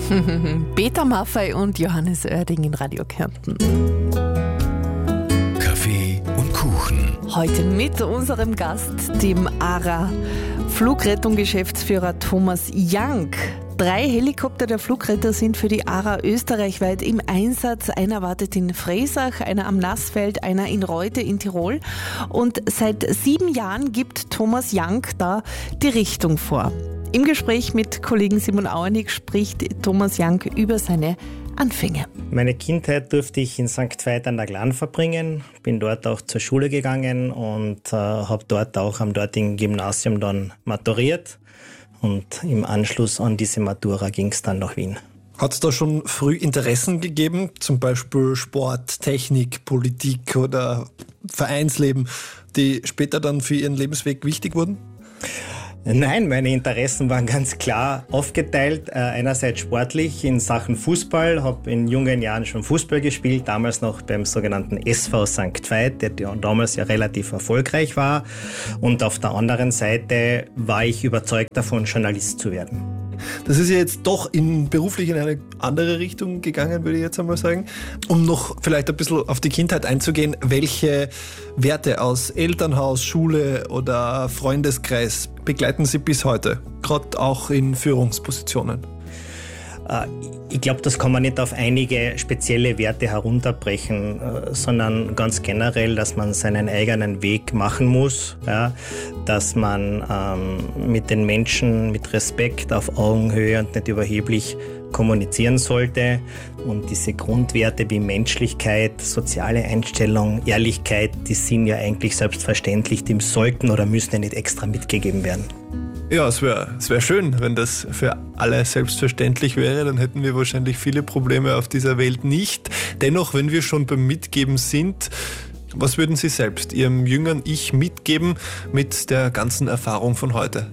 Peter Maffay und Johannes Oerding in Radio Kärnten. Kaffee und Kuchen. Heute mit unserem Gast, dem ARA Flugrettung-Geschäftsführer Thomas Jank. 3 Helikopter der Flugretter sind für die ARA österreichweit im Einsatz. Einer wartet in Freisach, einer am Nassfeld, einer in Reute in Tirol. Und seit 7 Jahren gibt Thomas Jank da die Richtung vor. Im Gespräch mit Kollegen Simon Auenig spricht Thomas Jank über seine Anfänge. Meine Kindheit durfte ich in St. Veit an der Glan verbringen, bin dort auch zur Schule gegangen und habe dort auch am dortigen Gymnasium dann maturiert. Und im Anschluss an diese Matura ging es dann nach Wien. Hat es da schon früh Interessen gegeben, zum Beispiel Sport, Technik, Politik oder Vereinsleben, die später dann für Ihren Lebensweg wichtig wurden? Nein, meine Interessen waren ganz klar aufgeteilt. Einerseits sportlich in Sachen Fußball, habe in jungen Jahren schon Fußball gespielt, damals noch beim sogenannten SV St. Veit, der damals ja relativ erfolgreich war. Und auf der anderen Seite war ich überzeugt davon, Journalist zu werden. Das ist ja jetzt doch beruflich in eine andere Richtung gegangen, würde ich jetzt einmal sagen. Um noch vielleicht ein bisschen auf die Kindheit einzugehen, welche Werte aus Elternhaus, Schule oder Freundeskreis begleiten Sie bis heute, gerade auch in Führungspositionen? Ich glaube, das kann man nicht auf einige spezielle Werte herunterbrechen, sondern ganz generell, dass man seinen eigenen Weg machen muss, ja, dass man mit den Menschen mit Respekt auf Augenhöhe und nicht überheblich kommunizieren sollte. Und diese Grundwerte wie Menschlichkeit, soziale Einstellung, Ehrlichkeit, die sind ja eigentlich selbstverständlich, die sollten oder müssen ja nicht extra mitgegeben werden. Ja, es wär schön, wenn das für alle selbstverständlich wäre, dann hätten wir wahrscheinlich viele Probleme auf dieser Welt nicht. Dennoch, wenn wir schon beim Mitgeben sind, was würden Sie selbst Ihrem jüngeren Ich mitgeben mit der ganzen Erfahrung von heute?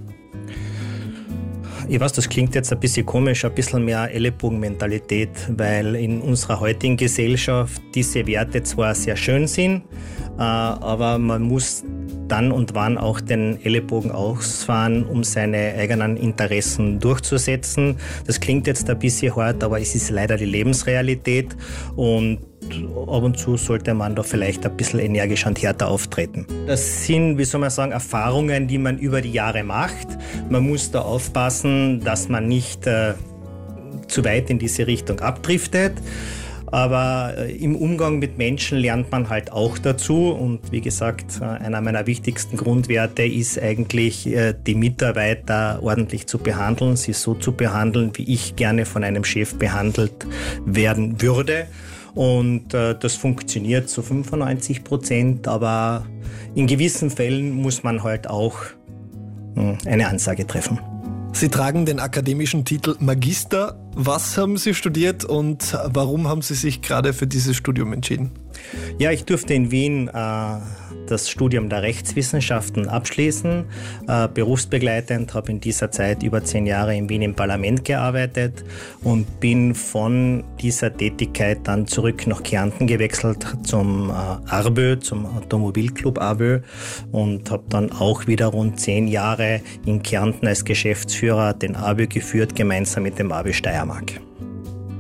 Ich weiß, das klingt jetzt ein bisschen komisch, ein bisschen mehr Ellenbogenmentalität, weil in unserer heutigen Gesellschaft diese Werte zwar sehr schön sind, aber man muss dann und wann auch den Ellenbogen ausfahren, um seine eigenen Interessen durchzusetzen. Das klingt jetzt ein bisschen hart, aber es ist leider die Lebensrealität und ab und zu sollte man da vielleicht ein bisschen energisch und härter auftreten. Das sind, wie soll man sagen, Erfahrungen, die man über die Jahre macht. Man muss da aufpassen, dass man nicht zu weit in diese Richtung abdriftet. Aber im Umgang mit Menschen lernt man halt auch dazu. Und wie gesagt, einer meiner wichtigsten Grundwerte ist eigentlich, die Mitarbeiter ordentlich zu behandeln, sie so zu behandeln, wie ich gerne von einem Chef behandelt werden würde. Und das funktioniert zu 95%, aber in gewissen Fällen muss man halt auch eine Ansage treffen. Sie tragen den akademischen Titel Magister. Was haben Sie studiert und warum haben Sie sich gerade für dieses Studium entschieden? Ja, ich durfte in Wien das Studium der Rechtswissenschaften abschließen, berufsbegleitend, habe in dieser Zeit über 10 Jahre in Wien im Parlament gearbeitet und bin von dieser Tätigkeit dann zurück nach Kärnten gewechselt zum ARBÖ, zum Automobilclub ARBÖ und habe dann auch wieder rund 10 Jahre in Kärnten als Geschäftsführer den ARBÖ geführt, gemeinsam mit dem ARBÖ Steiermark.